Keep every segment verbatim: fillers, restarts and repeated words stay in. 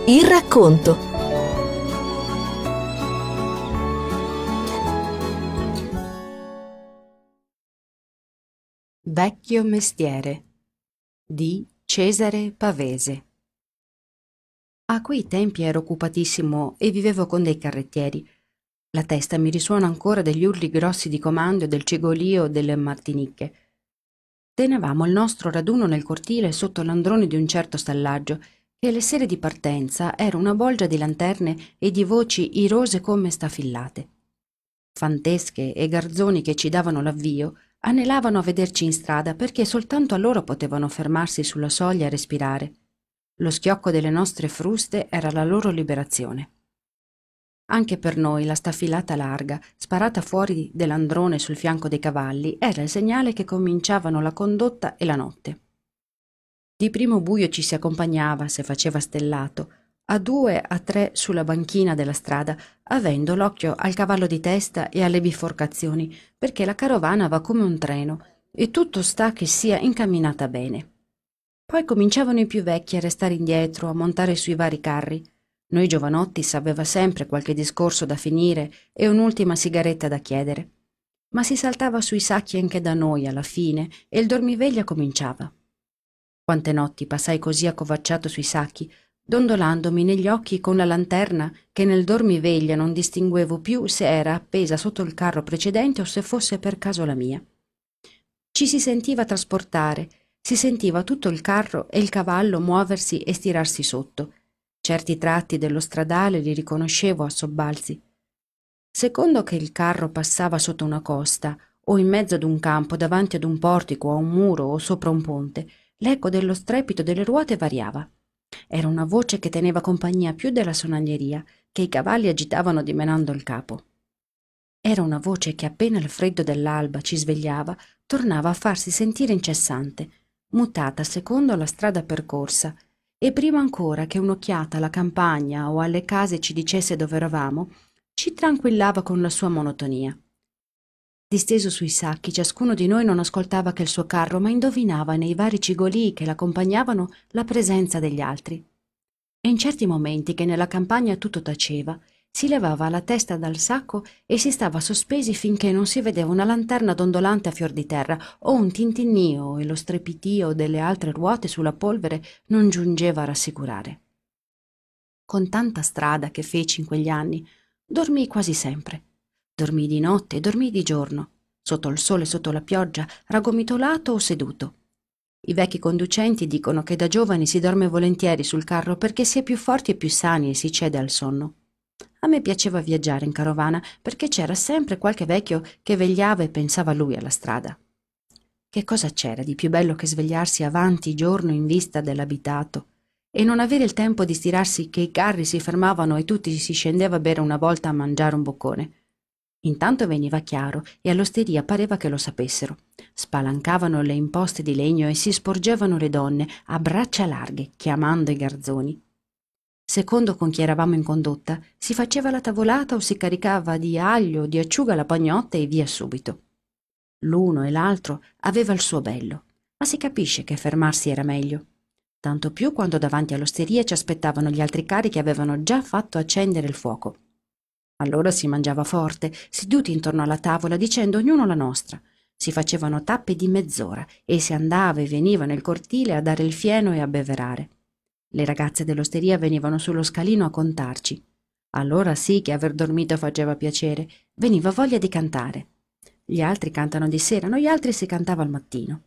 Il racconto. Vecchio mestiere di Cesare Pavese. A quei tempi ero occupatissimo e vivevo con dei carrettieri. La testa mi risuona ancora degli urli grossi di comando e del cigolio delle martinicche. Tenevamo il nostro raduno nel cortile sotto l'androne di un certo stallaggio, che alle sere di partenza era una bolgia di lanterne e di voci irose come stafillate. Fantesche e garzoni che ci davano l'avvio anelavano a vederci in strada perché soltanto allora potevano fermarsi sulla soglia a respirare. Lo schiocco delle nostre fruste era la loro liberazione. Anche per noi la staffilata larga, sparata fuori dell'androne sul fianco dei cavalli, era il segnale che cominciavano la condotta e la notte. Di primo buio ci si accompagnava, se faceva stellato, a due a tre sulla banchina della strada, avendo l'occhio al cavallo di testa e alle biforcazioni, perché la carovana va come un treno e tutto sta che sia incamminata bene. Poi cominciavano i più vecchi a restare indietro, a montare sui vari carri. Noi giovanotti s'aveva sempre qualche discorso da finire e un'ultima sigaretta da chiedere. Ma si saltava sui sacchi anche da noi alla fine e il dormiveglia cominciava. Quante notti passai così accovacciato sui sacchi, dondolandomi negli occhi con la lanterna che nel dormiveglia non distinguevo più se era appesa sotto il carro precedente o se fosse per caso la mia. Ci si sentiva trasportare, si sentiva tutto il carro e il cavallo muoversi e stirarsi sotto. Certi tratti dello stradale li riconoscevo a sobbalzi. Secondo che il carro passava sotto una costa o in mezzo ad un campo davanti ad un portico o a un muro o sopra un ponte, l'eco dello strepito delle ruote variava. Era una voce che teneva compagnia più della sonagleria che i cavalli agitavano dimenando il capo. Era una voce che appena il freddo dell'alba ci svegliava, tornava a farsi sentire incessante, mutata secondo la strada percorsa, e prima ancora che un'occhiata alla campagna o alle case ci dicesse dove eravamo, ci tranquillava con la sua monotonia. Disteso sui sacchi, ciascuno di noi non ascoltava che il suo carro, ma indovinava nei vari cigolii che l'accompagnavano la presenza degli altri. E in certi momenti che nella campagna tutto taceva, si levava la testa dal sacco e si stava sospesi finché non si vedeva una lanterna dondolante a fior di terra o un tintinnio e lo strepitio delle altre ruote sulla polvere non giungeva a rassicurare. Con tanta strada che feci in quegli anni, dormii quasi sempre. Dormii di notte e dormii di giorno, sotto il sole e sotto la pioggia, raggomitolato o seduto. I vecchi conducenti dicono che da giovani si dorme volentieri sul carro perché si è più forti e più sani e si cede al sonno. A me piaceva viaggiare in carovana perché c'era sempre qualche vecchio che vegliava e pensava lui alla strada. Che cosa c'era di più bello che svegliarsi avanti giorno in vista dell'abitato e non avere il tempo di stirarsi che i carri si fermavano e tutti si scendeva a bere una volta a mangiare un boccone. Intanto veniva chiaro e all'osteria pareva che lo sapessero. Spalancavano le imposte di legno e si sporgevano le donne a braccia larghe, chiamando i garzoni. Secondo con chi eravamo in condotta, si faceva la tavolata o si caricava di aglio o di acciuga la pagnotta e via subito. L'uno e l'altro aveva il suo bello, ma si capisce che fermarsi era meglio. Tanto più quando davanti all'osteria ci aspettavano gli altri carri che avevano già fatto accendere il fuoco. Allora si mangiava forte, seduti intorno alla tavola, dicendo ognuno la nostra. Si facevano tappe di mezz'ora e si andava e veniva nel cortile a dare il fieno e a beverare. Le ragazze dell'osteria venivano sullo scalino a contarci. Allora sì che aver dormito faceva piacere, veniva voglia di cantare. Gli altri cantano di sera, noi altri si cantava al mattino.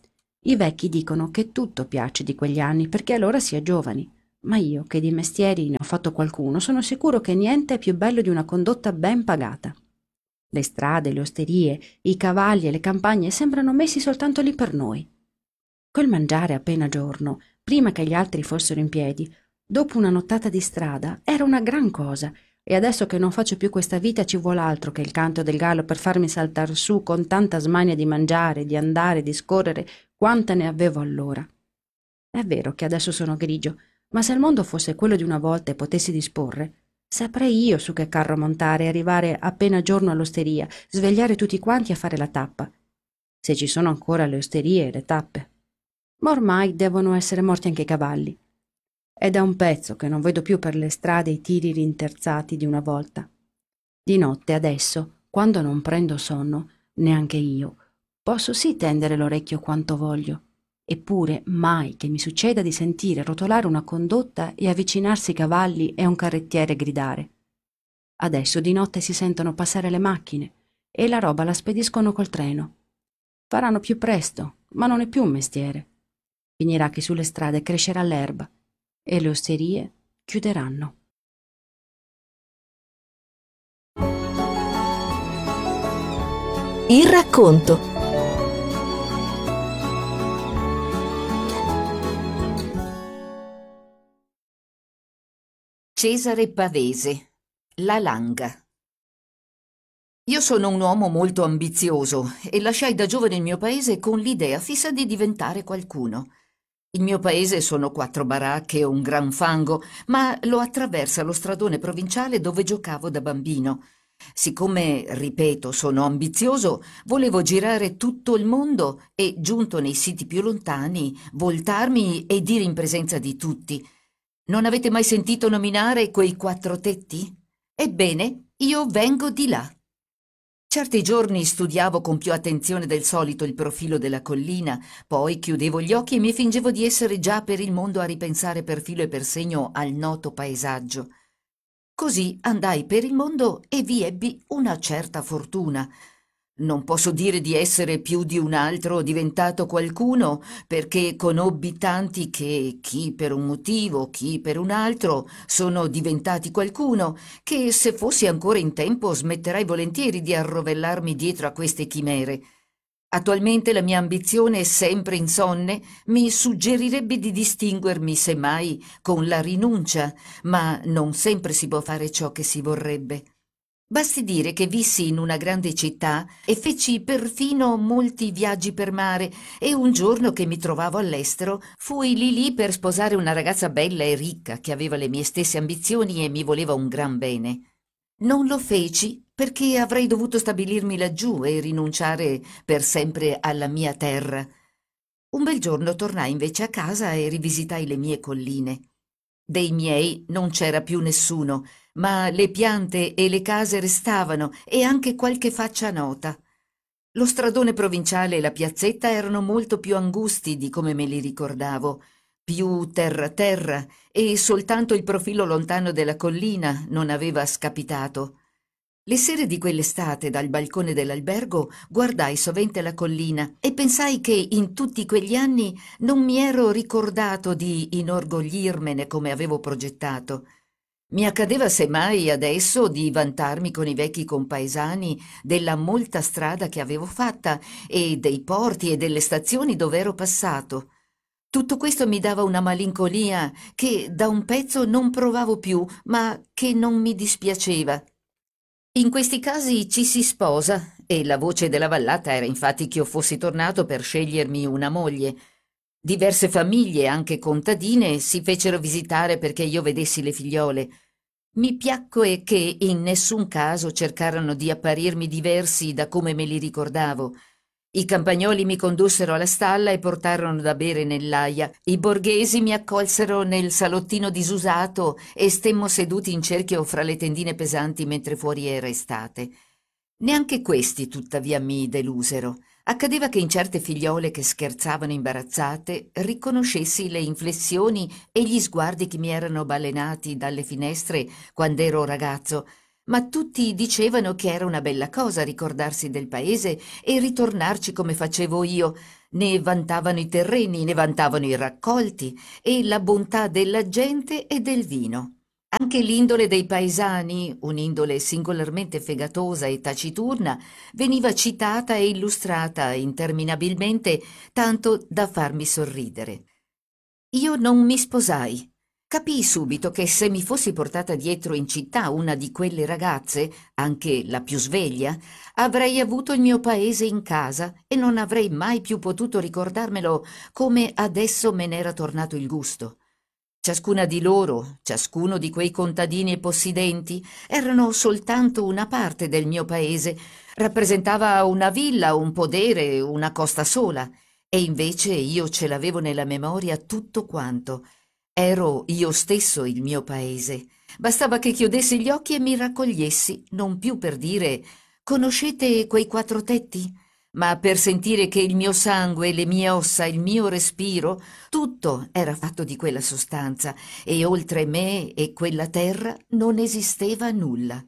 I vecchi dicono che tutto piace di quegli anni perché allora si è giovani. Ma io, che di mestieri ne ho fatto qualcuno, sono sicuro che niente è più bello di una condotta ben pagata. Le strade, le osterie, i cavalli e le campagne sembrano messi soltanto lì per noi. Quel mangiare appena giorno, prima che gli altri fossero in piedi, dopo una nottata di strada, era una gran cosa, e adesso che non faccio più questa vita ci vuol altro che il canto del gallo per farmi saltar su con tanta smania di mangiare, di andare, di scorrere, quanta ne avevo allora. È vero che adesso sono grigio, ma se il mondo fosse quello di una volta e potessi disporre, saprei io su che carro montare e arrivare appena giorno all'osteria, svegliare tutti quanti a fare la tappa. Se ci sono ancora le osterie e le tappe. Ma ormai devono essere morti anche i cavalli. È da un pezzo che non vedo più per le strade i tiri rinterzati di una volta. Di notte adesso, quando non prendo sonno, neanche io, posso sì tendere l'orecchio quanto voglio. Eppure mai che mi succeda di sentire rotolare una condotta e avvicinarsi i cavalli e un carrettiere gridare. Adesso di notte si sentono passare le macchine e la roba la spediscono col treno. Faranno più presto, ma non è più un mestiere. Finirà che sulle strade crescerà l'erba e le osterie chiuderanno. Il racconto. Cesare Pavese, La Langa. Io sono un uomo molto ambizioso e lasciai da giovane il mio paese con l'idea fissa di diventare qualcuno. Il mio paese sono quattro baracche e un gran fango, ma lo attraversa lo stradone provinciale dove giocavo da bambino. Siccome, ripeto, sono ambizioso, volevo girare tutto il mondo e, giunto nei siti più lontani, voltarmi e dire in presenza di tutti: non avete mai sentito nominare quei quattro tetti? Ebbene, io vengo di là. Certi giorni studiavo con più attenzione del solito il profilo della collina, poi chiudevo gli occhi e mi fingevo di essere già per il mondo a ripensare per filo e per segno al noto paesaggio. Così andai per il mondo e vi ebbi una certa fortuna. Non posso dire di essere più di un altro diventato qualcuno, perché conobbi tanti che, chi per un motivo, chi per un altro, sono diventati qualcuno, che se fossi ancora in tempo smetterei volentieri di arrovellarmi dietro a queste chimere. Attualmente la mia ambizione, sempre insonne, mi suggerirebbe di distinguermi, semmai, con la rinuncia, ma non sempre si può fare ciò che si vorrebbe. Basti dire che vissi in una grande città e feci perfino molti viaggi per mare, e un giorno che mi trovavo all'estero fui lì lì per sposare una ragazza bella e ricca che aveva le mie stesse ambizioni e mi voleva un gran bene. Non lo feci perché avrei dovuto stabilirmi laggiù e rinunciare per sempre alla mia terra. Un bel giorno tornai invece a casa e rivisitai le mie colline. Dei miei non c'era più nessuno, ma le piante e le case restavano e anche qualche faccia nota. Lo stradone provinciale e la piazzetta erano molto più angusti di come me li ricordavo, più terra-terra, e soltanto il profilo lontano della collina non aveva scapitato. Le sere di quell'estate dal balcone dell'albergo guardai sovente la collina e pensai che in tutti quegli anni non mi ero ricordato di inorgoglirmene come avevo progettato. Mi accadeva semmai adesso di vantarmi con i vecchi compaesani della molta strada che avevo fatta e dei porti e delle stazioni dove ero passato. Tutto questo mi dava una malinconia che da un pezzo non provavo più, ma che non mi dispiaceva. In questi casi ci si sposa, e la voce della vallata era infatti che io fossi tornato per scegliermi una moglie. Diverse famiglie, anche contadine, si fecero visitare perché io vedessi le figliole. Mi piacque che in nessun caso cercarono di apparirmi diversi da come me li ricordavo. I campagnoli mi condussero alla stalla e portarono da bere nell'aia. I borghesi mi accolsero nel salottino disusato e stemmo seduti in cerchio fra le tendine pesanti mentre fuori era estate. Neanche questi, tuttavia, mi delusero. Accadeva che in certe figliole che scherzavano imbarazzate riconoscessi le inflessioni e gli sguardi che mi erano balenati dalle finestre quando ero ragazzo, ma tutti dicevano che era una bella cosa ricordarsi del paese e ritornarci come facevo io. Ne vantavano i terreni, ne vantavano i raccolti e la bontà della gente e del vino. Anche l'indole dei paesani, un'indole singolarmente fegatosa e taciturna, veniva citata e illustrata interminabilmente, tanto da farmi sorridere. Io non mi sposai. Capii subito che se mi fossi portata dietro in città una di quelle ragazze, anche la più sveglia, avrei avuto il mio paese in casa e non avrei mai più potuto ricordarmelo come adesso me n'era tornato il gusto. Ciascuna di loro, ciascuno di quei contadini e possidenti, erano soltanto una parte del mio paese, rappresentava una villa, un podere, una costa sola, e invece io ce l'avevo nella memoria tutto quanto. Ero io stesso il mio paese. Bastava che chiudessi gli occhi e mi raccogliessi, non più per dire «Conoscete quei quattro tetti?» ma per sentire che il mio sangue, le mie ossa, il mio respiro, tutto era fatto di quella sostanza e oltre me e quella terra non esisteva nulla.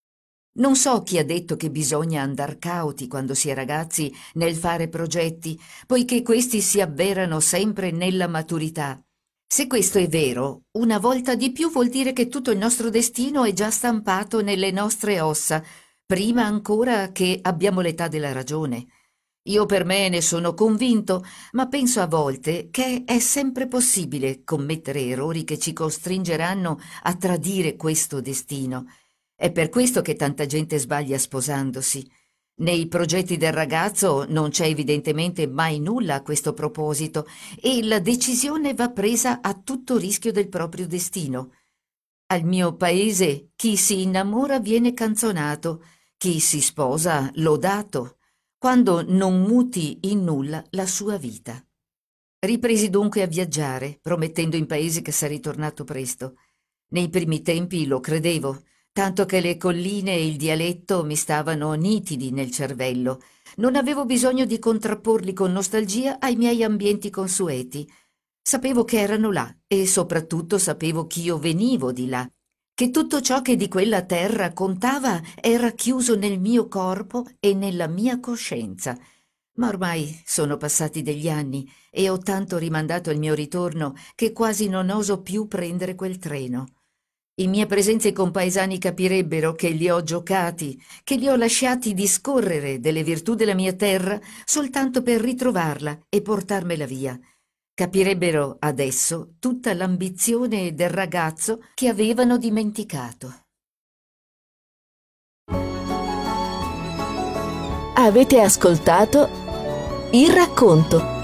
Non so chi ha detto che bisogna andar cauti quando si è ragazzi nel fare progetti, poiché questi si avverano sempre nella maturità. Se questo è vero, una volta di più vuol dire che tutto il nostro destino è già stampato nelle nostre ossa, prima ancora che abbiamo l'età della ragione. Io per me ne sono convinto, ma penso a volte che è sempre possibile commettere errori che ci costringeranno a tradire questo destino. È per questo che tanta gente sbaglia sposandosi. Nei progetti del ragazzo non c'è evidentemente mai nulla a questo proposito e la decisione va presa a tutto rischio del proprio destino. Al mio paese chi si innamora viene canzonato, chi si sposa lodato, quando non muti in nulla la sua vita. Ripresi dunque a viaggiare, promettendo in paese che sarei tornato presto. Nei primi tempi lo credevo, tanto che le colline e il dialetto mi stavano nitidi nel cervello. Non avevo bisogno di contrapporli con nostalgia ai miei ambienti consueti. Sapevo che erano là e soprattutto sapevo ch'io venivo di là, che tutto ciò che di quella terra contava era chiuso nel mio corpo e nella mia coscienza. Ma ormai sono passati degli anni e ho tanto rimandato il mio ritorno che quasi non oso più prendere quel treno. In mia presenza i compaesani capirebbero che li ho giocati, che li ho lasciati discorrere delle virtù della mia terra soltanto per ritrovarla e portarmela via. Capirebbero adesso tutta l'ambizione del ragazzo che avevano dimenticato. Avete ascoltato Il racconto